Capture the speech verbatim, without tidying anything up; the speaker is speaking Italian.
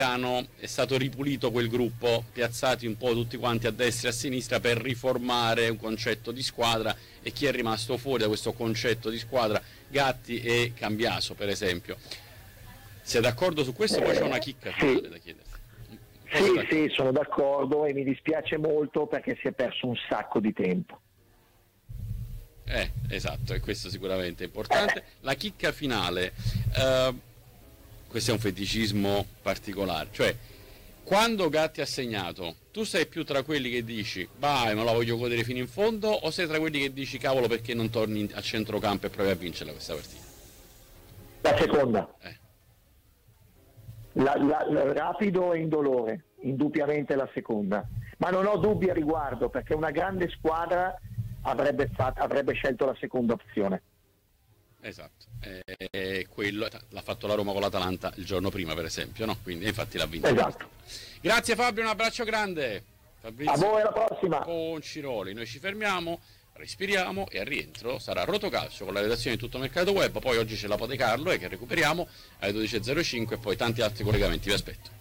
piano è stato ripulito quel gruppo, piazzati un po' tutti quanti a destra e a sinistra per riformare un concetto di squadra, e chi è rimasto fuori da questo concetto di squadra? Gatti e Cambiaso, per esempio. Sei d'accordo su questo? Poi c'è una chicca finale da chiederti. Sì, sì, sono d'accordo, e mi dispiace molto perché si è perso un sacco di tempo. Eh, esatto, e questo sicuramente è importante. La chicca finale, eh, questo è un feticismo particolare, cioè quando Gatti ha segnato, tu sei più tra quelli che dici vai, me la voglio godere fino in fondo, o sei tra quelli che dici cavolo, perché non torni a centrocampo e provi a vincerla questa partita? La seconda. Eh. La, la, la, rapido e indolore, indubbiamente la seconda, ma non ho dubbi a riguardo, perché una grande squadra avrebbe, fatto, avrebbe scelto la seconda opzione. Esatto, e quello l'ha fatto la Roma con l'Atalanta il giorno prima, per esempio, no? Quindi infatti l'ha vinto. Esatto. Grazie Fabio, un abbraccio grande. Fabrizio, a voi, alla prossima. Con Ciroli, noi ci fermiamo, respiriamo, e al rientro sarà Rotocalcio con la redazione di Tutto Mercato Web. Poi oggi c'è la Pote Carlo, e che recuperiamo alle dodici e zero cinque, e poi tanti altri collegamenti, vi aspetto.